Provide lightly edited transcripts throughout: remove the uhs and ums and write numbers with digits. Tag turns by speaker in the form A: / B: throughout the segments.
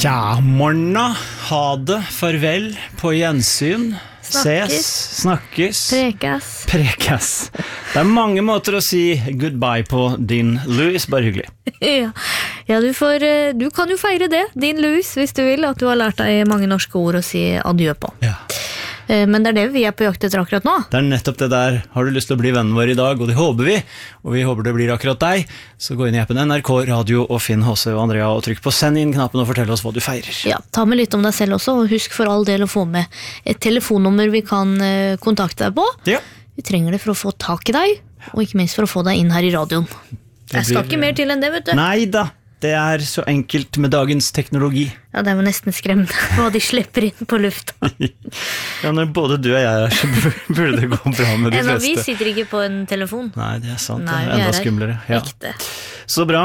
A: Tja, morna, ha det, farvel, på gjensyn, ses, snakkes, prekes. Det mange måter å si goodbye på din Louis, bare hyggelig.
B: Ja, du kan jo feire det, din Louis, hvis du vil, at du har lært deg mange norske ord å si adjø på.
A: Ja.
B: Men det det vi på jakt etter akkurat nå.
A: Det nettopp det der. Har du lyst til å bli vennen vår i dag, og det håper vi, og vi håper det blir akkurat deg, så gå inn i appen NRK Radio og finn H.C. og Andrea og trykk på send inn knappen og fortell oss hva du feirer.
B: Ja, ta med litt om deg selv også, og husk for all del å få med et telefonnummer vi kan kontakte deg på.
A: Ja.
B: Vi trenger det for å få tak i deg, og ikke minst for å få deg inn her i radioen. Jeg skal ikke mer til enn det, vet du.
A: Neida, det så enkelt med dagens teknologi.
B: Ja, det jo nesten skremmende hva de slipper inn på lufta.
A: Ja, når både du og jeg så burde det gå bra med de fleste.
B: Vi sitter ikke på en telefon.
A: Nei, det sant.
B: Nei,
A: det enda skumlere. Ja.
B: Ekte.
A: Så bra.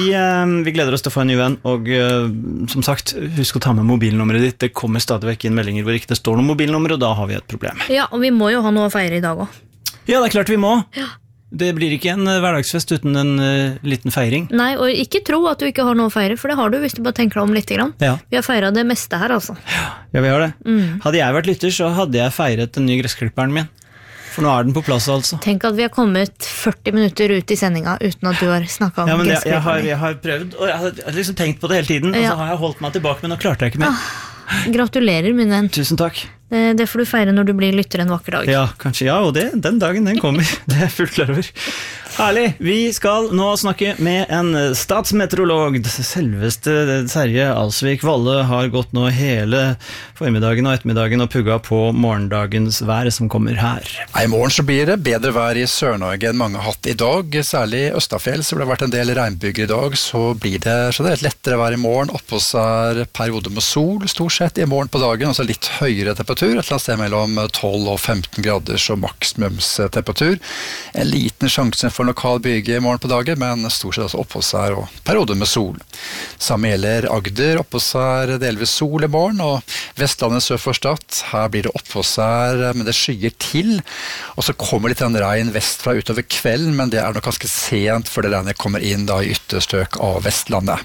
A: Vi gleder oss til å få en ny venn, og som sagt, husk å ta med mobilnummeret ditt. Det kommer stadig vekk inn meldinger hvor ikke det står noe mobilnummer, og da har vi et problem. Ja,
B: og vi må jo ha noe å feire i dag også.
A: Ja, det klart vi må.
B: Ja.
A: Det blir ikke en hverdagsfest uten en liten feiring.
B: Nei, og ikke tro at du ikke har noe å feire, for det har du hvis du bare tenker deg om litt grann.
A: Ja.
B: Vi har feiret det meste her, altså.
A: Ja, vi har det. Hadde jeg vært lytter, så hadde jeg feiret den nye gressklipperen min. For nå den på plass, altså.
B: Tenk at vi har kommet 40 minutter ut i sendinga uten at du har snakket om gressklipperen.
A: Jeg har prøvd, og jeg har liksom tenkt på det hele tiden, og så har jeg holdt meg tilbake, men nå klarte jeg ikke mer.
B: Gratulerer, min venn.
A: Tusen takk.
B: Det får du feire når du blir lytter en vakker dag.
A: Ja, kanskje, ja, og den dagen den kommer. Det fullt klar over. Herlig, vi skal nå snakke med en statsmeteorolog. Selveste Terje Alsvik Valle har gått nå hele formiddagen og ettermiddagen og pugga på morgendagens vær som kommer her.
C: I morgen så blir det bedre vær i Sør-Norge enn mange har hatt i dag. Særlig i Østafjell, så det har vært en del regnbyger i dag, så blir det generelt lettere vær i morgen. Oppå seg periode med sol, stort sett i morgen på dagen, og så litt høyere temperatur, et eller annet sted mellom 12 og 15 grader, så maksimumstemperatur. En liten sjanse for lokal byge i morgen på dagen, men stort sett også oppå seg og periode med sol. Samme gjelder Agder, oppå seg delvis sol i morgen, og Vestlandet sør for Stad, her blir det oppå seg, men det skyer til, og så kommer litt regn vestfra utover kvelden, men det nok ganske sent før det regnet kommer inn da i ytterstrøk av Vestlandet.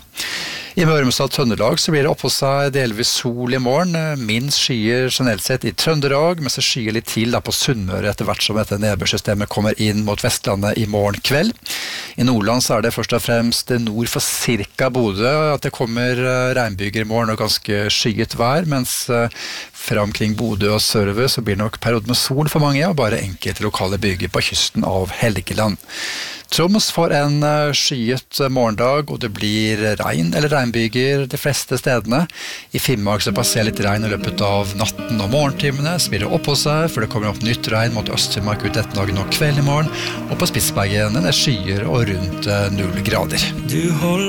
C: I Møre og Romsdal Trøndelag så blir det oppå seg delvis sol i morgen, minst skyer generelt sett i Trøndelag, men så skyer litt til da på Sunnmøre etter hvert som dette nedbørsystemet kommer inn mot Vestlandet i morgen kveld. I Nordland så det først og fremst nord for cirka Bodø at det kommer regnbyger i morgen og ganske skyet vær, mens fra omkring Bodø og sørover så blir det nok periode med sol for mange, og bare enkelte lokale byger på kysten av Helgeland. Troms får en skyet morgendag, og det blir regn eller regnbyger de fleste stedene. I Finnmark så passerer litt regn i løpet av natten og morgentimene, så blir det oppå seg, for det kommer opp nytt regn mot Øst-Finnmark ut ettermiddagen og kveld i morgen, og på Spitsbergen det skyer og rundt 0 grader.